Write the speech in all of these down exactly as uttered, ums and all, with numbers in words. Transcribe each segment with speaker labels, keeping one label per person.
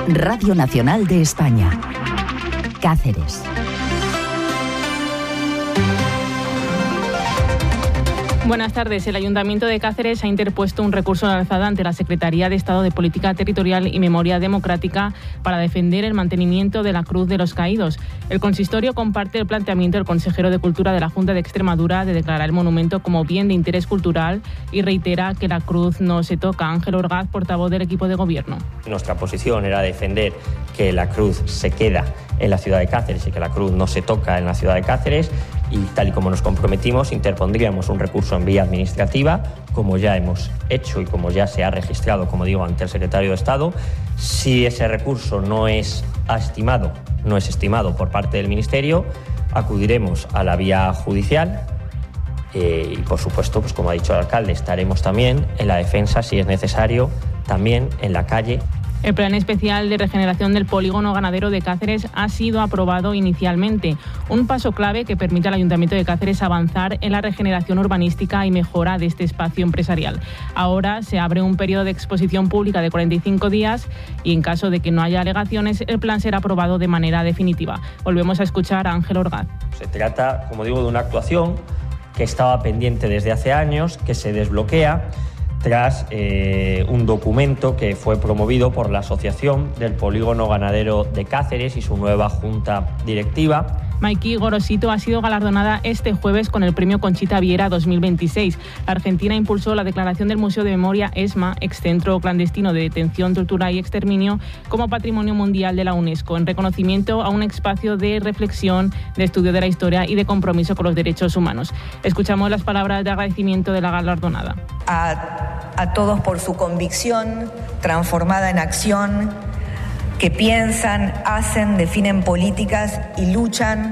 Speaker 1: Radio Nacional de España. Cáceres.
Speaker 2: Buenas tardes. El Ayuntamiento de Cáceres ha interpuesto un recurso de alzada ante la Secretaría de Estado de Política Territorial y Memoria Democrática para defender el mantenimiento de la Cruz de los Caídos. El consistorio comparte el planteamiento del consejero de Cultura de la Junta de Extremadura de declarar el monumento como bien de interés cultural y reitera que la cruz no se toca. Ángel Orgaz, portavoz del equipo de gobierno.
Speaker 3: Nuestra posición era defender que la cruz se queda en la ciudad de Cáceres y que la cruz no se toca en la ciudad de Cáceres. Y tal y como nos comprometimos, interpondríamos un recurso en vía administrativa, como ya hemos hecho y como ya se ha registrado, como digo, ante el secretario de Estado. Si ese recurso no es estimado, no es estimado por parte del Ministerio, acudiremos a la vía judicial eh, y, por supuesto, pues como ha dicho el alcalde, estaremos también en la defensa, si es necesario, también en la calle.
Speaker 2: El Plan Especial de Regeneración del Polígono Ganadero de Cáceres ha sido aprobado inicialmente, un paso clave que permite al Ayuntamiento de Cáceres avanzar en la regeneración urbanística y mejora de este espacio empresarial. Ahora se abre un periodo de exposición pública de cuarenta y cinco días y, en caso de que no haya alegaciones, el plan será aprobado de manera definitiva. Volvemos a escuchar a Ángel Orgaz.
Speaker 3: Se trata, como digo, de una actuación que estaba pendiente desde hace años, que se desbloquea tras eh, un documento que fue promovido por la Asociación del Polígono Ganadero de Cáceres y su nueva junta directiva.
Speaker 2: Maiki Gorosito ha sido galardonada este jueves con el Premio Conchita Viera dos mil veintiséis. La Argentina impulsó la declaración del Museo de Memoria ESMA, excentro clandestino de detención, tortura y exterminio, como Patrimonio Mundial de la UNESCO, en reconocimiento a un espacio de reflexión, de estudio de la historia y de compromiso con los derechos humanos. Escuchamos las palabras de agradecimiento de la galardonada.
Speaker 4: A, a todos por su convicción transformada en acción, que piensan, hacen, definen políticas y luchan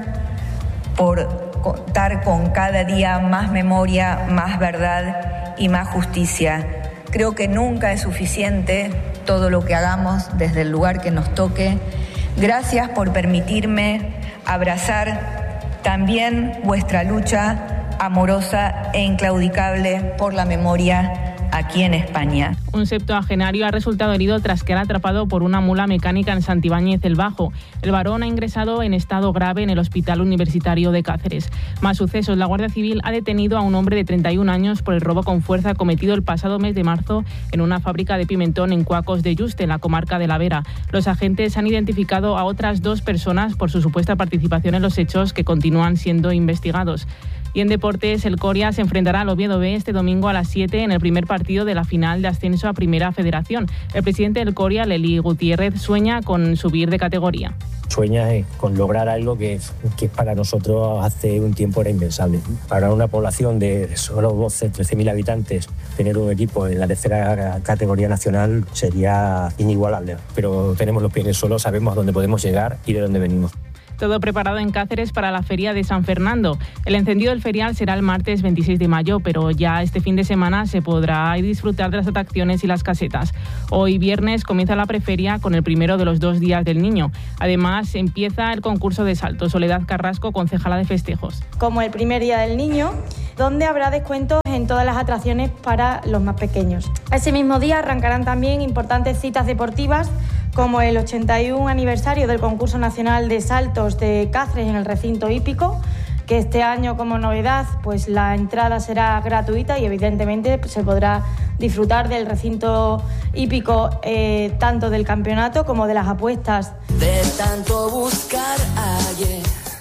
Speaker 4: por contar con cada día más memoria, más verdad y más justicia. Creo que nunca es suficiente todo lo que hagamos desde el lugar que nos toque. Gracias por permitirme abrazar también vuestra lucha amorosa e inclaudicable por la memoria aquí en España.
Speaker 2: Un septuagenario ha resultado herido tras quedar atrapado por una mula mecánica en Santibáñez el Bajo. El varón ha ingresado en estado grave en el Hospital Universitario de Cáceres. Más sucesos. La Guardia Civil ha detenido a un hombre de treinta y un años por el robo con fuerza cometido el pasado mes de marzo en una fábrica de pimentón en Cuacos de Yuste, en la comarca de La Vera. Los agentes han identificado a otras dos personas por su supuesta participación en los hechos, que continúan siendo investigados. Y en deportes, el Coria se enfrentará al Oviedo B este domingo a las siete en el primer partido de la final de ascenso a Primera Federación. El presidente del Coria, Leli Gutiérrez, sueña con subir de categoría.
Speaker 5: Sueña eh, con lograr algo que, que para nosotros hace un tiempo era impensable. Para una población de solo doce, trece mil habitantes, tener un equipo en la tercera categoría nacional sería inigualable. Pero tenemos los pies en el suelo, sabemos a dónde podemos llegar y de dónde venimos.
Speaker 2: Todo preparado en Cáceres para la Feria de San Fernando. El encendido del ferial será el martes veintiséis de mayo, pero ya este fin de semana se podrá disfrutar de las atracciones y las casetas. Hoy viernes comienza la preferia con el primero de los dos días del niño. Además, empieza el concurso de salto. Soledad Carrasco, concejala de festejos.
Speaker 6: Como el primer día del niño, donde habrá descuentos en todas las atracciones para los más pequeños. Ese mismo día arrancarán también importantes citas deportivas, como el ochenta y un aniversario del concurso nacional de saltos de Cáceres en el recinto hípico, que este año, como novedad, pues la entrada será gratuita y evidentemente pues, se podrá disfrutar del recinto hípico, eh, tanto del campeonato como de las apuestas.
Speaker 7: De tanto buscar ayer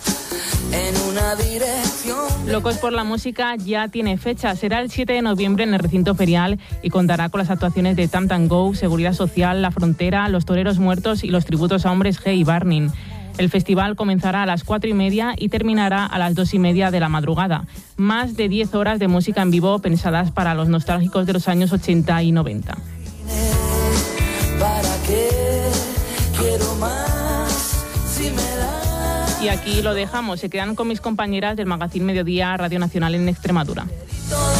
Speaker 7: en una dirección.
Speaker 2: Locos por la Música ya tiene fecha. Será el siete de noviembre en el recinto ferial y contará con las actuaciones de Tam Tam Go, Seguridad Social, La Frontera, Los Toreros Muertos y los tributos a Hombres G y Barning. El festival comenzará a las cuatro y media y terminará a las dos y media de la madrugada. Más de diez horas de música en vivo pensadas para los nostálgicos de los años ochenta y noventa.
Speaker 7: ¿Para qué quiero más si me das?
Speaker 2: Y aquí lo dejamos. Se quedan con mis compañeras del Magazín Mediodía Radio Nacional en Extremadura.